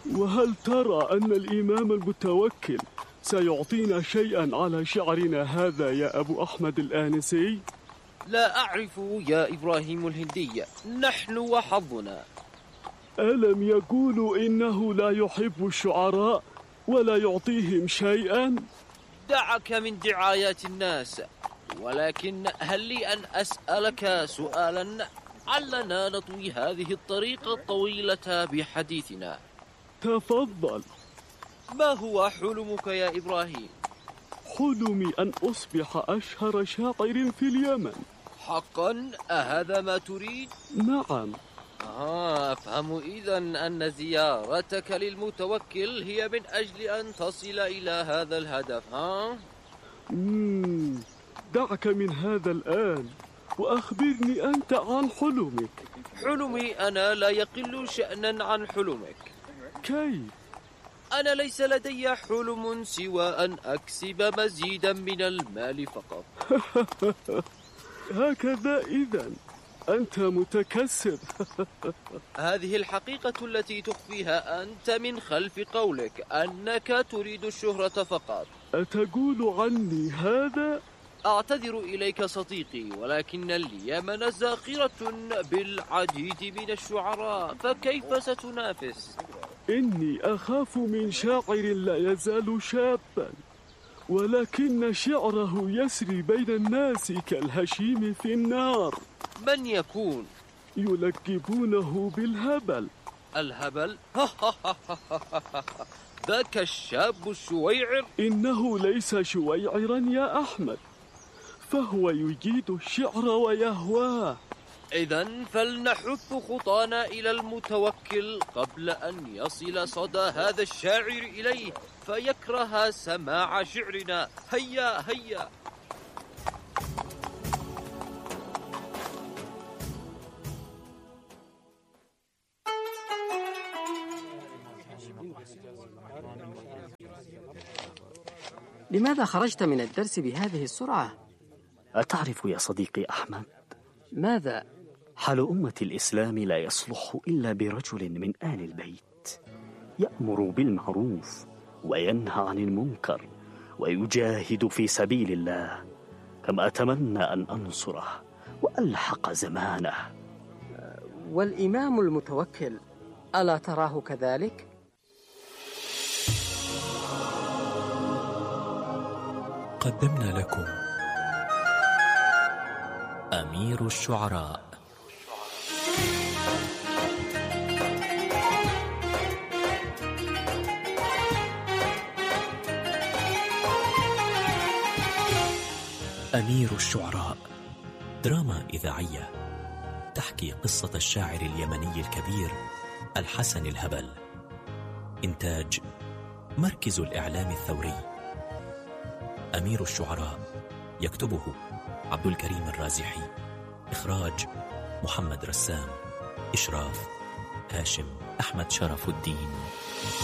وهل ترى أن الإمام المتوكل سيعطينا شيئا على شعرنا هذا يا أبو أحمد الآنسي؟ لا أعرف يا إبراهيم الهندي، نحن وحظنا. ألم يقولوا إنه لا يحب الشعراء ولا يعطيهم شيئا؟ دعك من دعايات الناس، ولكن هل لي أن أسألك سؤالا علنا نطوي هذه الطريقة الطويلة بحديثنا؟ تفضل. ما هو حلمك يا إبراهيم؟ حلمي أن أصبح أشهر شاعر في اليمن. حقا؟ أهذا ما تريد؟ نعم. أفهم إذن أن زيارتك للمتوكل هي من أجل أن تصل إلى هذا الهدف، ها؟ دعك من هذا الآن وأخبرني أنت عن حلمك. حلمي أنا لا يقل شأنا عن حلمك. كيف؟ أنا ليس لدي حلم سوى أن أكسب مزيدا من المال فقط. هكذا إذن أنت متكسب. هذه الحقيقة التي تخفيها أنت من خلف قولك أنك تريد الشهرة فقط. أتقول عني هذا؟ أعتذر إليك صديقي، ولكن اليمن زاخرة بالعديد من الشعراء، فكيف ستنافس؟ إني أخاف من شاعر لا يزال شابا، ولكن شعره يسري بين الناس كالهشيم في النار. من يكون؟ يلقبونه بالهبل. الهبل؟ ذاك الشاب الشويعر؟ إنه ليس شويعرا يا أحمد، فهو يجيد الشعر ويهواه. إذن فلنحث خطانا إلى المتوكل قبل أن يصل صدى هذا الشاعر إليه فيكره سماع شعرنا. هيا هيا. لماذا خرجت من الدرس بهذه السرعة؟ أتعرف يا صديقي أحمد؟ ماذا؟ حال أمة الإسلام لا يصلح إلا برجل من آل البيت يأمر بالمعروف وينهى عن المنكر ويجاهد في سبيل الله، كما أتمنى أن أنصره وألحق زمانه. والإمام المتوكل ألا تراه كذلك؟ قدمنا لكم أمير الشعراء. أمير الشعراء دراما إذاعية تحكي قصة الشاعر اليمني الكبير الحسن الهبل. إنتاج مركز الإعلام الثوري. أمير الشعراء يكتبه عبد الكريم الرازحي. إخراج محمد رسام. إشراف هاشم أحمد شرف الدين.